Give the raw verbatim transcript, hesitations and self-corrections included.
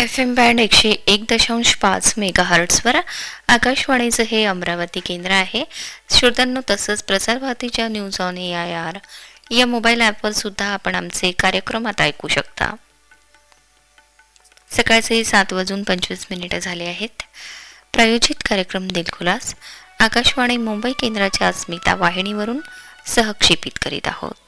F M band एकशे एक दशांश पाच मेगा हर्ट्सवर आकाशवाणीचं हे अमरावती केंद्र आहे. श्रोत्यांनो, तसंच प्रसारभारतीच्या news on A I R या मोबाईल ॲपवर सुद्धा आपण आमचे कार्यक्रम आता ऐकू शकता. सकाळचे सात वाजून पंचवीस मिनिटं झाले आहेत. प्रायोजित कार्यक्रम दिलखुलास आकाशवाणी मुंबई केंद्राच्या अस्मिता वाहिनीवरून सहक्षेपित करीत आहोत.